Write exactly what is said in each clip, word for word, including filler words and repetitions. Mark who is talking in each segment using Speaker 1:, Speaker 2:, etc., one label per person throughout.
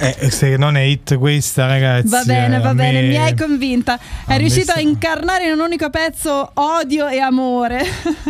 Speaker 1: Eh, se non è hit questa, ragazzi.
Speaker 2: Va bene, va
Speaker 1: me...
Speaker 2: bene, mi hai convinta. È
Speaker 1: a
Speaker 2: riuscito
Speaker 1: sta...
Speaker 2: a incarnare in un unico pezzo odio e amore.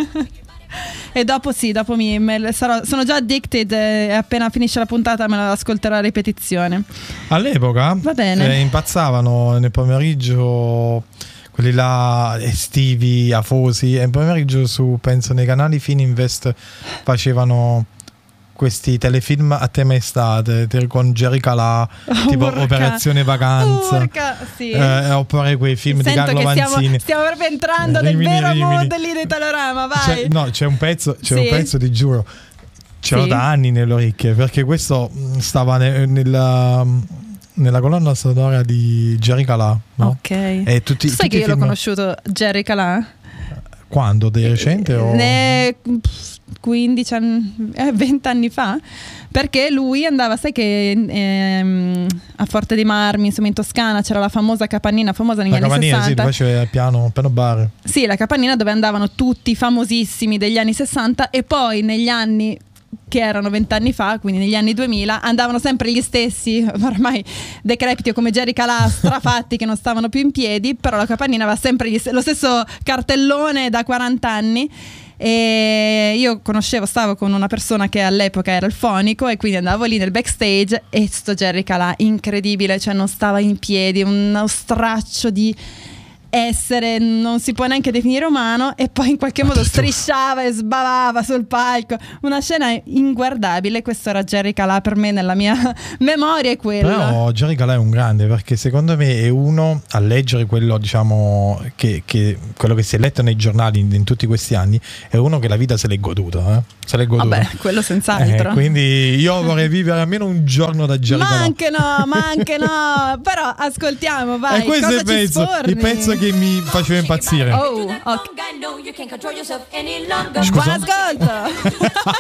Speaker 2: E dopo sì, dopo mi, me, sarò, sono già addicted e appena finisce la puntata me la ascolterò a ripetizione.
Speaker 1: All'epoca
Speaker 2: va bene.
Speaker 1: Eh, impazzavano nel pomeriggio quelli là estivi, afosi, e nel pomeriggio su, penso, nei canali Fininvest facevano questi telefilm a tema estate con Jerry Calà, oh, tipo urca. Operazione Vacanza,
Speaker 2: urca, sì.
Speaker 1: eh, oppure quei film
Speaker 2: Sento
Speaker 1: di Carlo
Speaker 2: che
Speaker 1: Vanzini.
Speaker 2: Stiamo, stiamo proprio entrando
Speaker 1: Rimini,
Speaker 2: nel vero
Speaker 1: Rimini.
Speaker 2: mondo lì di Telorama, vai.
Speaker 1: C'è, no, c'è un pezzo, c'è
Speaker 2: sì.
Speaker 1: un pezzo, ti giuro, c'ero
Speaker 2: sì.
Speaker 1: da anni nelle orecchie, perché questo stava ne, nella, nella colonna sonora di Jerry Calà, no?
Speaker 2: Ok.
Speaker 1: E tutti,
Speaker 2: tu sai
Speaker 1: tutti
Speaker 2: che io
Speaker 1: film...
Speaker 2: l'ho conosciuto Jerry Calà?
Speaker 1: Quando? Di recente? O...
Speaker 2: Ne quindici anni, eh, venti anni fa, perché lui andava, sai che ehm, a Forte dei Marmi, insomma in Toscana c'era la famosa capannina famosa negli
Speaker 1: la
Speaker 2: anni
Speaker 1: capannina,
Speaker 2: sessanta.
Speaker 1: sì, faceva piano, piano bar.
Speaker 2: Sì, la capannina dove andavano tutti i famosissimi degli anni sessanta, e poi negli anni che erano vent'anni fa, quindi negli anni duemila, andavano sempre gli stessi, ormai decrepiti come Jerry Calà, strafatti che non stavano più in piedi, però la capannina aveva sempre gli st- lo stesso cartellone da quaranta anni. E io conoscevo, stavo con una persona che all'epoca era il fonico, e quindi andavo lì nel backstage e sto Jerry Calà incredibile, cioè non stava in piedi, uno straccio di essere, non si può neanche definire umano, e poi in qualche modo strisciava e sbavava sul palco, una scena inguardabile. Questo era Jerry Calà per me, nella mia memoria è quello.
Speaker 1: Però Jerry Calà è un grande, perché secondo me è uno, a leggere quello, diciamo, che, che quello che si è letto nei giornali in, in tutti questi anni, è uno che la vita se l'è goduto, eh? se l'è goduto.
Speaker 2: Vabbè, quello senz'altro.
Speaker 1: Eh, quindi io vorrei vivere almeno un giorno da Jerry Calà.
Speaker 2: Ma anche no, ma anche no. Però ascoltiamo, vai.
Speaker 1: E questo
Speaker 2: cosa
Speaker 1: è il pezzo, il pezzo che mi faceva impazzire.
Speaker 2: Oh, ok. Buon ascolto.